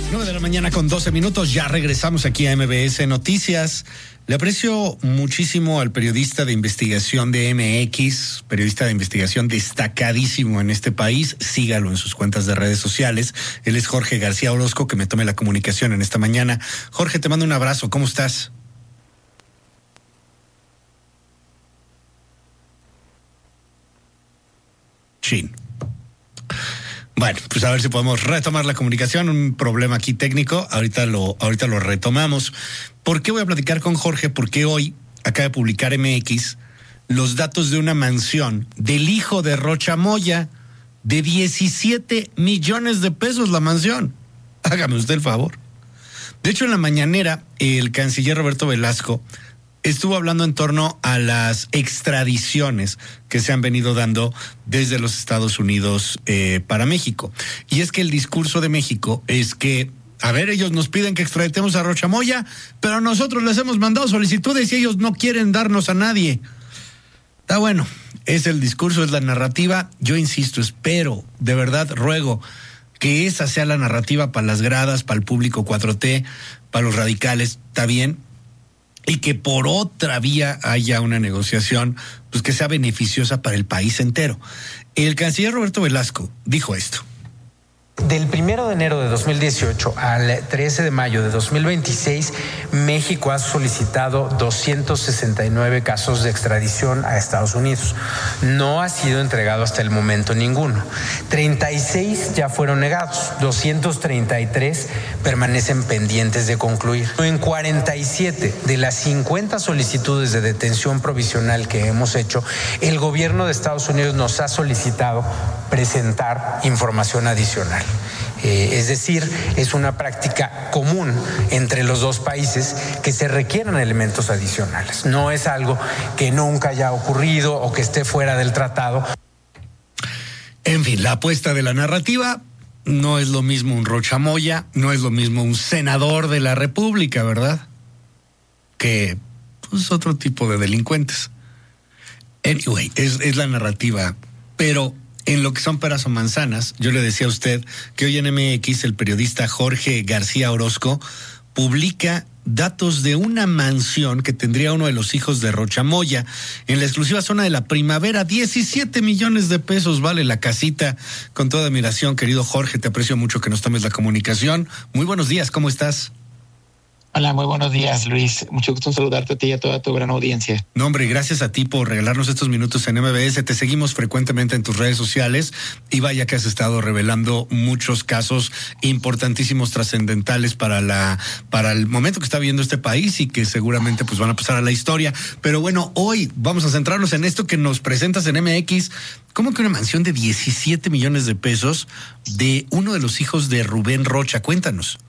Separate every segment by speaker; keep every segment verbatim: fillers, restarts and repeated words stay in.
Speaker 1: nueve de la mañana con doce minutos, ya regresamos aquí a M B S Noticias. Le aprecio muchísimo al periodista de investigación de M X, periodista de investigación destacadísimo en este país. Sígalo en sus cuentas de redes sociales. Él es Jorge García Orozco, que me tome la comunicación en esta mañana. Jorge, te mando un abrazo. ¿Cómo estás? Chin. Bueno, pues a ver si podemos retomar la comunicación, un problema aquí técnico, ahorita lo, ahorita lo retomamos. ¿Por qué voy a platicar con Jorge? Porque hoy acaba de publicar M X los datos de una mansión del hijo de Rocha Moya, de diecisiete millones de pesos la mansión. Hágame usted el favor. De hecho, en la mañanera, el canciller Roberto Velasco estuvo hablando en torno a las extradiciones que se han venido dando desde los Estados Unidos eh, para México. Y es que el discurso de México es que, a ver, ellos nos piden que extraditemos a Rocha Moya, pero nosotros les hemos mandado solicitudes y ellos no quieren darnos a nadie. Está bueno, es el discurso, es la narrativa. Yo insisto, espero, de verdad ruego que esa sea la narrativa para las gradas, para el público cuatro T, para los radicales. Está bien, y que por otra vía haya una negociación pues que sea beneficiosa para el país entero. El canciller Roberto Velasco dijo esto.
Speaker 2: Del primero de enero de dos mil dieciocho al trece de mayo de dos mil veintiséis, México ha solicitado doscientos sesenta y nueve casos de extradición a Estados Unidos. No ha sido entregado hasta el momento ninguno. treinta y seis ya fueron negados, doscientos treinta y tres permanecen pendientes de concluir. En cuarenta y siete de las cincuenta solicitudes de detención provisional que hemos hecho, el gobierno de Estados Unidos nos ha solicitado presentar información adicional. Eh, es decir, es una práctica común entre los dos países que se requieran elementos adicionales. No es algo que nunca haya ocurrido o que esté fuera del tratado.
Speaker 1: En fin, la apuesta de la narrativa no es lo mismo un Rocha Moya, no es lo mismo un senador de la República, ¿verdad? Que pues otro tipo de delincuentes. Anyway, es, es la narrativa, pero en lo que son peras o manzanas, yo le decía a usted que hoy en M X el periodista Jorge García Orozco publica datos de una mansión que tendría uno de los hijos de Rocha Moya en la exclusiva zona de La Primavera. diecisiete millones de pesos vale la casita. Con toda admiración, querido Jorge, te aprecio mucho que nos tomes la comunicación. Muy buenos días, ¿cómo estás?
Speaker 3: Hola, muy buenos días, Luis. Mucho gusto en saludarte a ti y a toda tu gran audiencia.
Speaker 1: No, hombre, gracias a ti por regalarnos estos minutos en M B S. Te seguimos frecuentemente en tus redes sociales y vaya que has estado revelando muchos casos importantísimos, trascendentales para la para el momento que está viviendo este país y que seguramente pues van a pasar a la historia. Pero bueno, hoy vamos a centrarnos en esto que nos presentas en M X. ¿Cómo que una mansión de diecisiete millones de pesos de uno de los hijos de Rubén Rocha? Cuéntanos.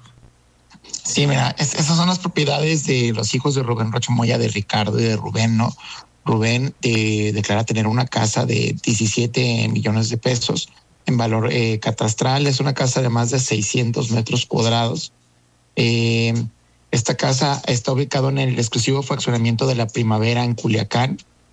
Speaker 3: Sí, mira, es, esas son las propiedades de los hijos de Rubén Rocha Moya, de Ricardo y de Rubén, ¿no? Rubén eh, declara tener una casa de diecisiete millones de pesos en valor eh, catastral. Es una casa de más de seiscientos metros cuadrados. Eh, esta casa está ubicada en el exclusivo fraccionamiento de La Primavera en Culiacán.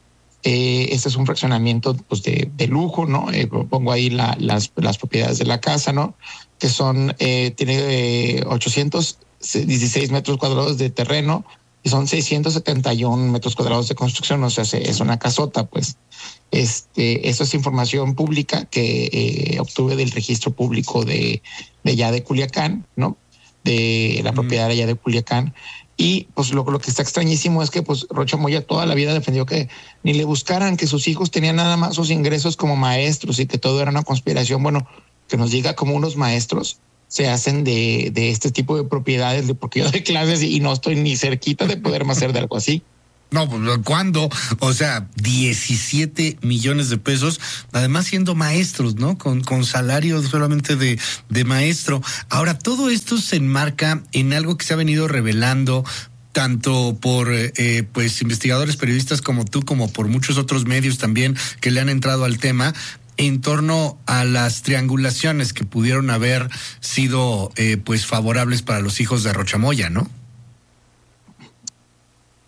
Speaker 3: Eh, este es un fraccionamiento pues, de, de lujo, ¿no? Eh, pongo ahí la, las, las propiedades de la casa, ¿no? Que son, eh, tiene eh, ochocientos dieciséis metros cuadrados de terreno y son seiscientos setenta y uno metros cuadrados de construcción, o sea, es una casota, pues. Este, eso es información pública que eh, obtuve del registro público de, de allá de Culiacán, ¿no? De la propiedad de allá de Culiacán. Y pues lo, lo que está extrañísimo es que pues Rocha Moya toda la vida defendió que ni le buscaran, que sus hijos tenían nada más sus ingresos como maestros y que todo era una conspiración. Bueno, que nos diga cómo unos maestros se hacen de, de este tipo de propiedades, porque yo doy clases y no estoy ni cerquita de poderme hacer de algo así.
Speaker 1: No, pues ¿cuándo? O sea, diecisiete millones de pesos, además siendo maestros, ¿no? Con, con salarios solamente de, de maestro. Ahora, todo esto se enmarca en algo que se ha venido revelando tanto por eh, pues investigadores, periodistas como tú, como por muchos otros medios también que le han entrado al tema, en torno a las triangulaciones que pudieron haber sido eh, pues favorables para los hijos de Rocha Moya, ¿no?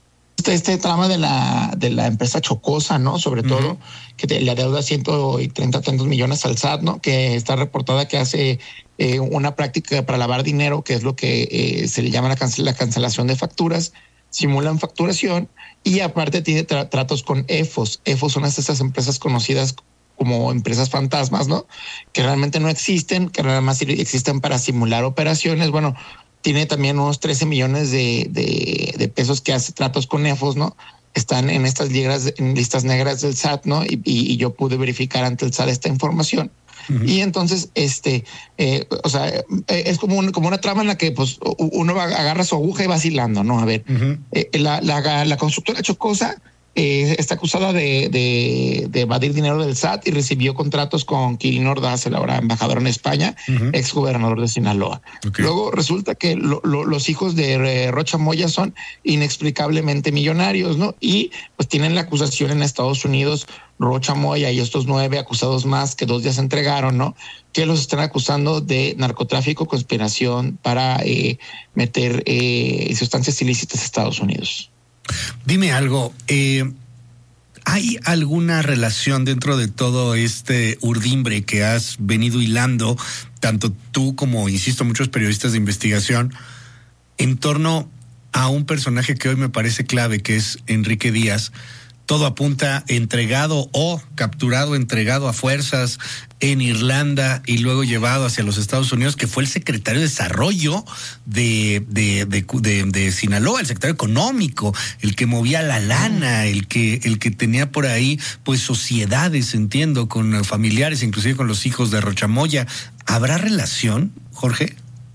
Speaker 3: este, este trama de la, de la empresa Chocosa, ¿no? Sobre uh-huh. todo, que te, le adeuda ciento treinta tantos millones al S A T, ¿no? Que está reportada que hace eh, una práctica para lavar dinero, que es lo que eh, se le llama la, cancel, la cancelación de facturas, simulan facturación y aparte tiene tra- tratos con E F O S. E F O S son estas empresas conocidas como empresas fantasmas, ¿no? Que realmente no existen, que nada más existen para simular operaciones. Bueno, tiene también unos trece millones de, de, de pesos que hace tratos con E F O S, ¿no? Están en estas listas, en listas negras del S A T, ¿no? Y, y, y yo pude verificar ante el S A T esta información. Uh-huh. Y entonces, este, eh, o sea, eh, es como, un, como una trama en la que pues uno va, agarra su aguja y va vacilando, ¿no? A ver, uh-huh. eh, la, la, la constructora Chocosa eh, está acusada de, de, de evadir dinero del S A T y recibió contratos con Quirino Ordaz, el ahora embajador en España, uh-huh. ex gobernador de Sinaloa. Okay. Luego resulta que lo, lo, los hijos de eh, Rocha Moya son inexplicablemente millonarios, ¿no? Y pues tienen la acusación en Estados Unidos. Rocha Moya y estos nueve acusados más que dos días se entregaron, ¿no? Que los están acusando de narcotráfico, conspiración para eh, meter eh, sustancias ilícitas a Estados Unidos.
Speaker 1: Dime algo, eh, ¿hay alguna relación dentro de todo este urdimbre que has venido hilando, tanto tú como, insisto, muchos periodistas de investigación, en torno a un personaje que hoy me parece clave, que es Enrique Díaz? Todo apunta entregado o capturado, entregado a fuerzas en Irlanda y luego llevado hacia los Estados Unidos, que fue el secretario de Desarrollo de, de, de, de, de Sinaloa, el secretario económico, el que movía la lana, el que, el que tenía por ahí pues sociedades, entiendo, con familiares, inclusive con los hijos de Rocha Moya. ¿Habrá relación, Jorge?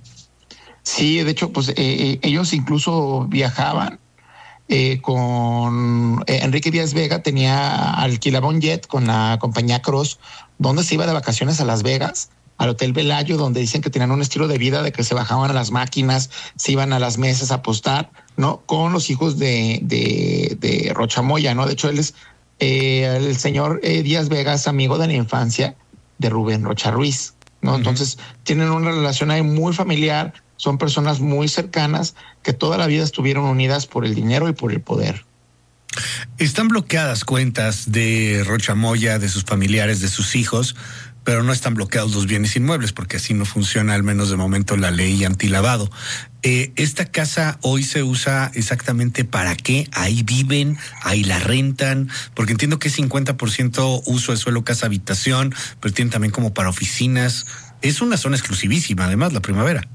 Speaker 3: Sí, de hecho, pues eh, ellos incluso viajaban. Eh, con eh, Enrique Díaz Vega tenía alquilaba un jet con la compañía Cross, donde se iba de vacaciones a Las Vegas, al Hotel Velayo, donde dicen que tenían un estilo de vida de que se bajaban a las máquinas, se iban a las mesas a apostar, ¿no? Con los hijos de, de, de Rocha Moya, ¿no? De hecho, él es eh, el señor eh, Díaz Vega es amigo de la infancia de Rubén Rocha Ruiz, ¿no? Uh-huh. Entonces tienen una relación ahí muy familiar. Son personas muy cercanas que toda la vida estuvieron unidas por el dinero y por el poder.
Speaker 1: Están bloqueadas cuentas de Rocha Moya, de sus familiares, de sus hijos, pero no están bloqueados los bienes inmuebles, porque así no funciona, al menos de momento, la ley antilavado. Eh, ¿Esta casa hoy se usa exactamente para qué? ¿Ahí viven? ¿Ahí la rentan? Porque entiendo que es cincuenta por ciento uso de suelo, casa, habitación, pero tienen también como para oficinas. Es una zona exclusivísima, además, la Primavera.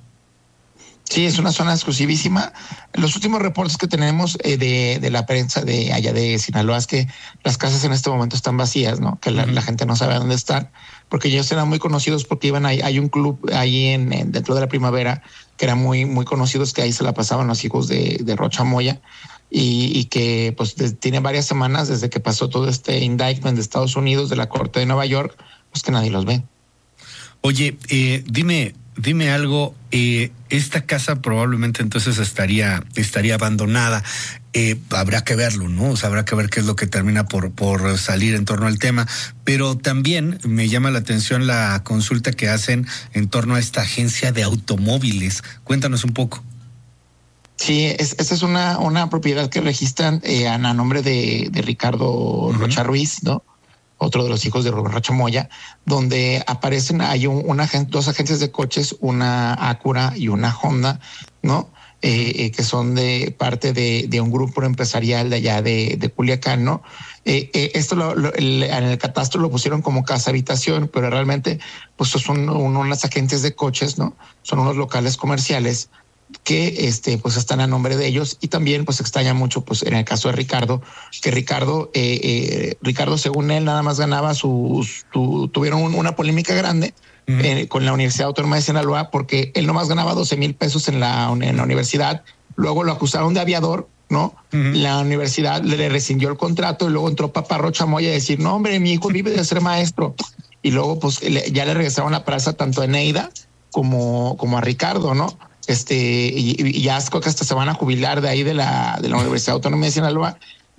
Speaker 3: Sí, es una zona exclusivísima. Los últimos reportes que tenemos eh, de, de la prensa de allá de Sinaloa es que las casas en este momento están vacías, ¿no? Que la, uh-huh. la gente no sabe dónde están, porque ellos eran muy conocidos porque iban ahí, hay un club ahí en, en dentro de la Primavera que eran muy, muy conocidos, que ahí se la pasaban los hijos de, de Rocha Moya y, y que pues de, tiene varias semanas desde que pasó todo este indictment de Estados Unidos de la Corte de Nueva York, pues que nadie los ve.
Speaker 1: Oye, eh, dime, dime algo, eh, esta casa probablemente entonces estaría, estaría abandonada. Eh, habrá que verlo, ¿no? O sea, habrá que ver qué es lo que termina por, por salir en torno al tema. Pero también me llama la atención la consulta que hacen en torno a esta agencia de automóviles. Cuéntanos un poco.
Speaker 3: Sí, es, esa es una, una propiedad que registran eh, a nombre de, de Ricardo uh-huh. Rocha Ruiz, ¿no? Otro de los hijos de Rubén Rocha Moya, donde aparecen, hay un, una, dos agencias de coches, una Acura y una Honda, ¿no? Eh, eh, que son de parte de, de un grupo empresarial de allá de, de Culiacán, ¿no? Eh, eh, esto lo, lo, el, en el catastro lo pusieron como casa habitación, pero realmente pues son un, unas agencias de coches, ¿no? Son unos locales comerciales que este pues están a nombre de ellos. Y también pues extraña mucho pues en el caso de Ricardo, que Ricardo eh, eh, Ricardo según él nada más ganaba sus tu, tuvieron un, una polémica grande uh-huh. eh, con la Universidad Autónoma de Sinaloa, porque él nomás ganaba doce mil pesos en la, en la universidad. Luego lo acusaron de aviador, ¿no? Uh-huh. La universidad le rescindió el contrato y luego entró papá Rocha Moya a decir, no hombre, mi hijo vive de ser maestro. Y luego pues le, ya le regresaron la plaza tanto a Neida como, como a Ricardo, ¿no? Este, y, y ya creo que hasta se van a jubilar de ahí de la, de la Universidad Autónoma de Sinaloa.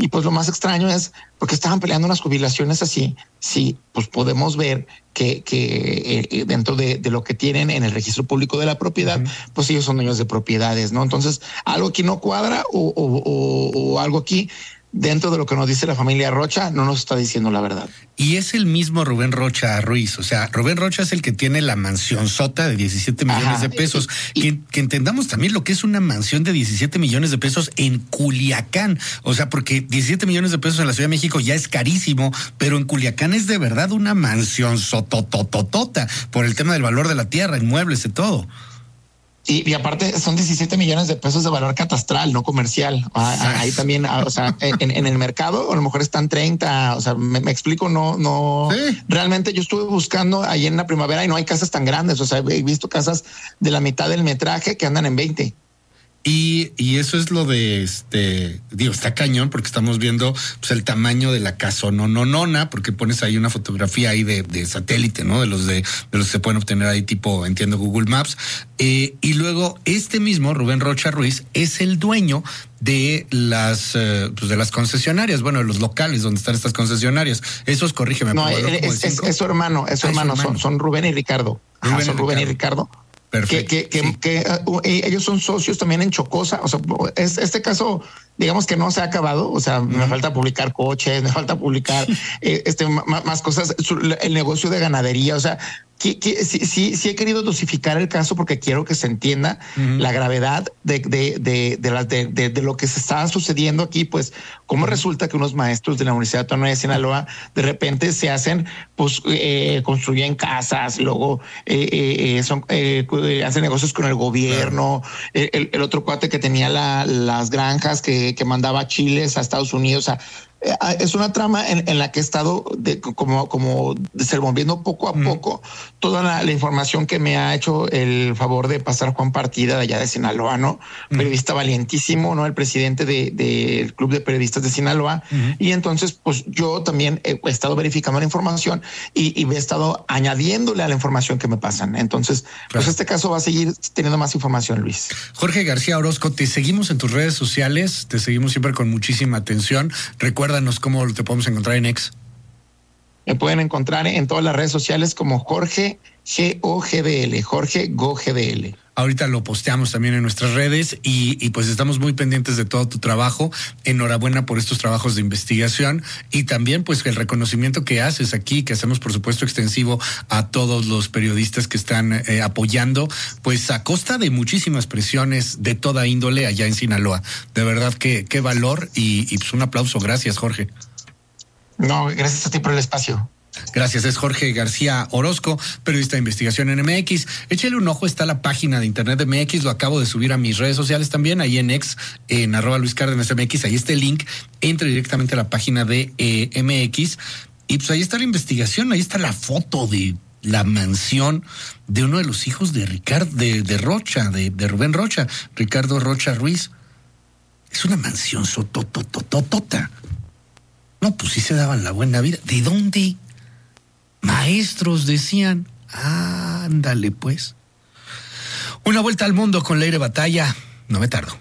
Speaker 3: Y pues lo más extraño es porque estaban peleando unas jubilaciones así. Sí, pues podemos ver que, que eh, dentro de, de lo que tienen en el registro público de la propiedad, uh-huh. pues ellos son dueños de propiedades, ¿no? Entonces, algo aquí no cuadra o, o, o, o algo aquí dentro de lo que nos dice la familia Rocha no nos está diciendo la verdad.
Speaker 1: Y es el mismo Rubén Rocha Ruiz, o sea, Rubén Rocha es el que tiene la mansión sota de diecisiete millones Ajá. de pesos. Y, que, que entendamos también lo que es una mansión de diecisiete millones de pesos en Culiacán, o sea, porque diecisiete millones de pesos en la Ciudad de México ya es carísimo, pero en Culiacán es de verdad una mansión sototototota por el tema del valor de la tierra, inmuebles y todo.
Speaker 3: Y, y aparte son diecisiete millones de pesos de valor catastral, no comercial. Ah, ahí también, o sea, en, en el mercado a lo mejor están treinta, o sea, me, me explico, no, no. Sí. Realmente yo estuve buscando ahí en la Primavera y no hay casas tan grandes, o sea, he visto casas de la mitad del metraje que andan en veinte.
Speaker 1: Y, y eso es lo de este, digo, está cañón porque estamos viendo pues el tamaño de la casonononona, porque pones ahí una fotografía ahí de, de satélite, ¿no? De los de, de los que se pueden obtener ahí tipo, entiendo, Google Maps. Eh, y luego este mismo Rubén Rocha Ruiz es el dueño de las eh, pues de las concesionarias, bueno, de los locales donde están estas concesionarias. Esos, corrígeme.
Speaker 3: No, por es, es, es su hermano, es su ah, hermano, hermano. Son, son Rubén y Ricardo. Rubén, Ajá, son Rubén y Ricardo. Perfecto. Que, que, sí. que, que uh, ellos son socios también en Chocosa. O sea, es, este caso, digamos que no se ha acabado. O sea, uh-huh. me falta publicar coches, me falta publicar eh, este más, más cosas. El negocio de ganadería. O sea, que, que, sí, sí, sí he querido dosificar el caso porque quiero que se entienda uh-huh. la gravedad de, de, de, de, la, de, de, de lo que se está sucediendo aquí. Pues, cómo uh-huh. resulta que unos maestros de la Universidad Autónoma de Sinaloa de repente se hacen, pues, eh, construyen casas, luego eh, eh, son eh, hacen negocios con el gobierno. Claro. El, el otro cuate que tenía la, las granjas que, que mandaba chiles a Estados Unidos. O sea, es una trama en, en la que he estado de, como, como desenvolviendo poco a mm. poco toda la, la información que me ha hecho el favor de pasar Juan Partida de allá de Sinaloa, ¿no? Mm. Periodista valientísimo, ¿no? El presidente del de, de Club de Periodistas de Sinaloa. Mm. Y entonces, pues yo también he estado verificando la información y, y he estado añadiéndole a la información que me pasan. Entonces, claro. pues este caso va a seguir teniendo más información, Luis.
Speaker 1: Jorge García Orozco, te seguimos en tus redes sociales, te seguimos siempre con muchísima atención. Recuerda Recuérdanos cómo te podemos encontrar en X.
Speaker 3: Me pueden encontrar en todas las redes sociales como Jorge G O G D L, Jorge Go G D L.
Speaker 1: Ahorita lo posteamos también en nuestras redes y, y pues estamos muy pendientes de todo tu trabajo. Enhorabuena por estos trabajos de investigación y también pues el reconocimiento que haces aquí, que hacemos por supuesto extensivo a todos los periodistas que están eh, apoyando, pues a costa de muchísimas presiones de toda índole allá en Sinaloa. De verdad que qué valor y, y pues un aplauso. Gracias, Jorge.
Speaker 3: No, gracias a ti por el espacio.
Speaker 1: Gracias, es Jorge García Orozco, periodista de investigación en M X. Échale un ojo, está la página de internet de M X, lo acabo de subir a mis redes sociales también, ahí en X, en arroba Luis Cárdenas M X, ahí está el link, entre directamente a la página de eh, M X, y pues ahí está la investigación, ahí está la foto de la mansión de uno de los hijos de Ricardo, de, de Rocha, de, de Rubén Rocha, Ricardo Rocha Ruiz. Es una mansión sototototota. No, pues sí se daban la buena vida. ¿De dónde? Maestros decían, ah, ándale pues. Una vuelta al mundo con Leire Batalla, no me tardo.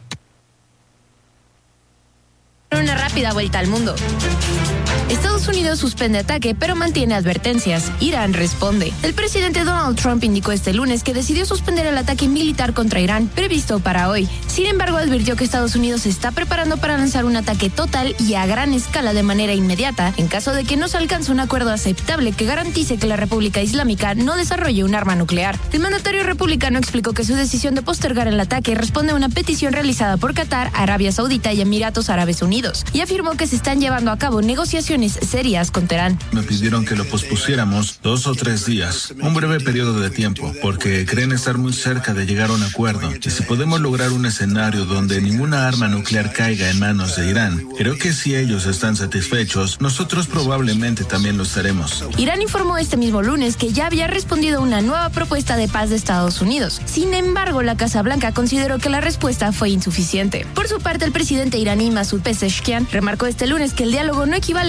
Speaker 4: Una rápida vuelta al mundo. Estados Unidos suspende ataque, pero mantiene advertencias. Irán responde. El presidente Donald Trump indicó este lunes que decidió suspender el ataque militar contra Irán previsto para hoy. Sin embargo, advirtió que Estados Unidos se está preparando para lanzar un ataque total y a gran escala de manera inmediata, en caso de que no se alcance un acuerdo aceptable que garantice que la República Islámica no desarrolle un arma nuclear. El mandatario republicano explicó que su decisión de postergar el ataque responde a una petición realizada por Qatar, Arabia Saudita y Emiratos Árabes Unidos, y afirmó que se están llevando a cabo negociaciones serias con Teherán.
Speaker 5: Me pidieron que lo pospusiéramos dos o tres días, un breve periodo de tiempo, porque creen estar muy cerca de llegar a un acuerdo. Y si podemos lograr un escenario donde ninguna arma nuclear caiga en manos de Irán, creo que si ellos están satisfechos, nosotros probablemente también lo estaremos.
Speaker 4: Irán informó este mismo lunes que ya había respondido a una nueva propuesta de paz de Estados Unidos. Sin embargo, la Casa Blanca consideró que la respuesta fue insuficiente. Por su parte, el presidente iraní Masoud Pezeshkian remarcó este lunes que el diálogo no equivale a rendición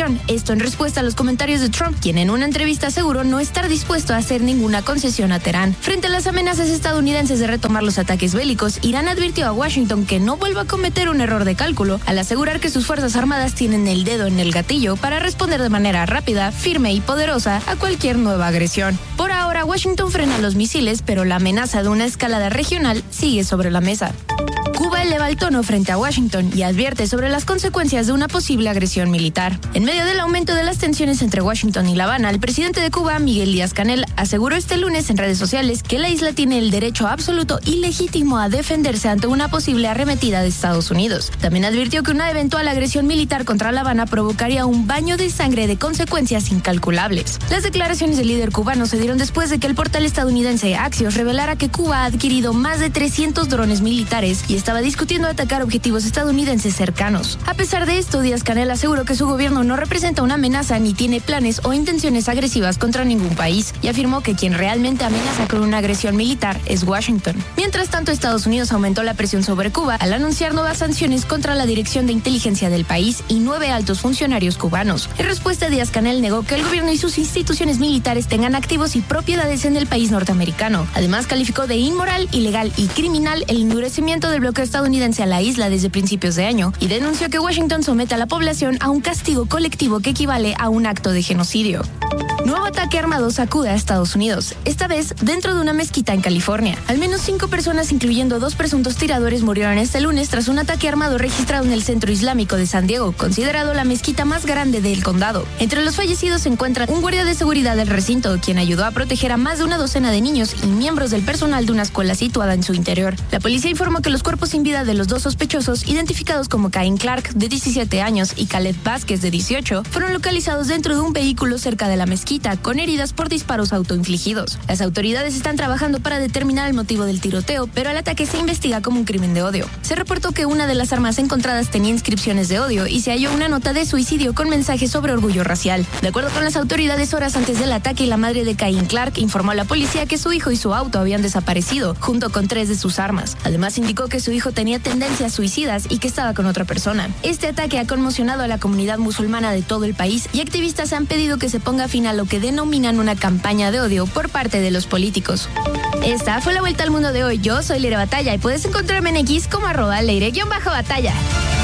Speaker 4: agresión. Esto en respuesta a los comentarios de Trump, quien en una entrevista aseguró no estar dispuesto a hacer ninguna concesión a Teherán. Frente a las amenazas estadounidenses de retomar los ataques bélicos, Irán advirtió a Washington que no vuelva a cometer un error de cálculo al asegurar que sus fuerzas armadas tienen el dedo en el gatillo para responder de manera rápida, firme y poderosa a cualquier nueva agresión. Por ahora, Washington frena los misiles, pero la amenaza de una escalada regional sigue sobre la mesa. Cuba eleva el tono frente a Washington y advierte sobre las consecuencias de una posible agresión militar. En medio del aumento de las tensiones entre Washington y La Habana, el presidente de Cuba, Miguel Díaz-Canel, aseguró este lunes en redes sociales que la isla tiene el derecho absoluto y legítimo a defenderse ante una posible arremetida de Estados Unidos. También advirtió que una eventual agresión militar contra La Habana provocaría un baño de sangre de consecuencias incalculables. Las declaraciones del líder cubano se dieron después de que el portal estadounidense Axios revelara que Cuba ha adquirido más de trescientos drones militares y estaba discutiendo atacar objetivos estadounidenses cercanos. A pesar de esto, Díaz-Canel aseguró que su gobierno no representa una amenaza ni tiene planes o intenciones agresivas contra ningún país y afirmó que quien realmente amenaza con una agresión militar es Washington. Mientras tanto, Estados Unidos aumentó la presión sobre Cuba al anunciar nuevas sanciones contra la Dirección de Inteligencia del país y nueve altos funcionarios cubanos. En respuesta, Díaz-Canel negó que el gobierno y sus instituciones militares tengan activos y propiedades en el país norteamericano. Además, calificó de inmoral, ilegal y criminal el endurecimiento del bloqueo estadounidense a la isla desde principios de año y denunció que Washington somete a la población a un castigo colectivo que equivale a un acto de genocidio. Nuevo ataque armado sacude a Estados Unidos, esta vez dentro de una mezquita en California. Al menos cinco personas, incluyendo dos presuntos tiradores, murieron este lunes tras un ataque armado registrado en el centro islámico de San Diego, considerado la mezquita más grande del condado. Entre los fallecidos se encuentra un guardia de seguridad del recinto, quien ayudó a proteger a más de una docena de niños y miembros del personal de una escuela situada en su interior. La policía informó que los cuerpos sin vida de los dos sospechosos, identificados como Cain Clark, de diecisiete años, y Caleb Vázquez, de dieciocho, fueron localizados dentro de un vehículo cerca de la mezquita, con heridas por disparos autoinfligidos. Las autoridades están trabajando para determinar el motivo del tiroteo, pero el ataque se investiga como un crimen de odio. Se reportó que una de las armas encontradas tenía inscripciones de odio y se halló una nota de suicidio con mensajes sobre orgullo racial. De acuerdo con las autoridades, horas antes del ataque, la madre de Cain Clark informó a la policía que su hijo y su auto habían desaparecido, junto con tres de sus armas. Además, indicó que su hijo tenía tendencias suicidas y que estaba con otra persona. Este ataque ha conmocionado a la comunidad musulmana de todo el país y activistas han pedido que se ponga fin a lo que denominan una campaña de odio por parte de los políticos. Esta fue la vuelta al mundo de hoy. Yo soy Leire Batalla y puedes encontrarme en X como arroba Leire-Batalla.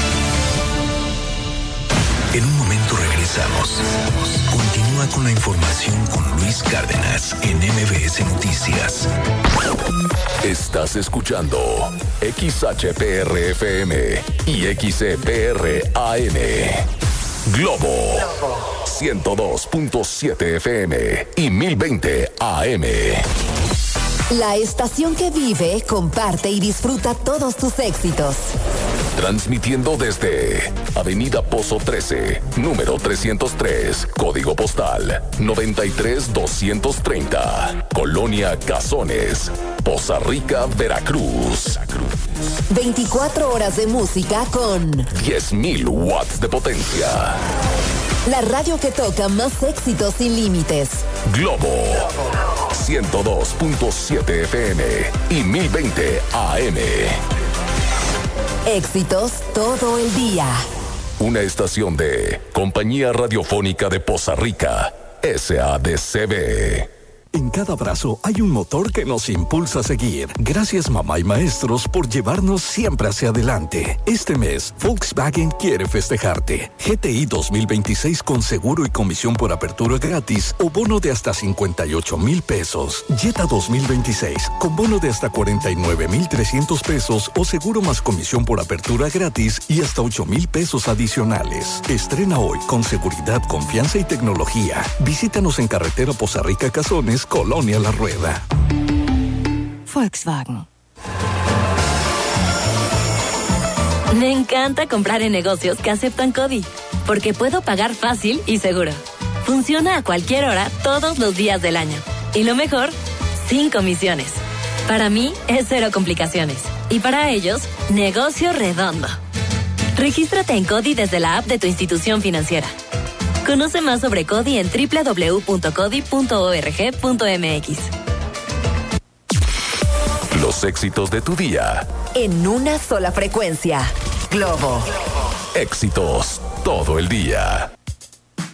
Speaker 6: En un momento regresamos. Continúa con la información con Luis Cárdenas en M B S Noticias.
Speaker 7: Estás escuchando X H P R F M y X E P R A M. Globo ciento dos punto siete F M y mil veinte A M.
Speaker 8: La estación que vive, comparte y disfruta todos tus éxitos.
Speaker 7: Transmitiendo desde Avenida Pozo trece, número trescientos tres, código postal noventa y tres doscientos treinta, Colonia Cazones, Poza Rica, Veracruz.
Speaker 8: veinticuatro horas de música con
Speaker 7: diez mil watts de potencia.
Speaker 8: La radio que toca más éxitos sin límites.
Speaker 7: Globo ciento dos punto siete F M y mil veinte A M.
Speaker 8: Éxitos todo el día.
Speaker 7: Una estación de Compañía Radiofónica de Poza Rica, S A D C B.
Speaker 9: En cada abrazo hay un motor que nos impulsa a seguir. Gracias, mamá y maestros, por llevarnos siempre hacia adelante. Este mes, Volkswagen quiere festejarte. G T I dos mil veintiséis con seguro y comisión por apertura gratis o bono de hasta cincuenta y ocho mil pesos. Jetta dos mil veintiséis con bono de hasta cuarenta y nueve mil trescientos pesos o seguro más comisión por apertura gratis y hasta ocho mil pesos adicionales. Estrena hoy con seguridad, confianza y tecnología. Visítanos en carretera Poza Rica Cazones, Colonia La Rueda.
Speaker 10: Volkswagen. Me encanta comprar en negocios que aceptan CODI, porque puedo pagar fácil y seguro. Funciona a cualquier hora, todos los días del año. Y lo mejor, sin comisiones. Para mí, es cero complicaciones. Y para ellos, negocio redondo. Regístrate en CODI desde la app de tu institución financiera. Conoce más sobre CODI en doble u doble u doble u punto codi punto org punto m x.
Speaker 7: Los éxitos de tu día.
Speaker 8: En una sola frecuencia. Globo.
Speaker 7: Éxitos todo el día.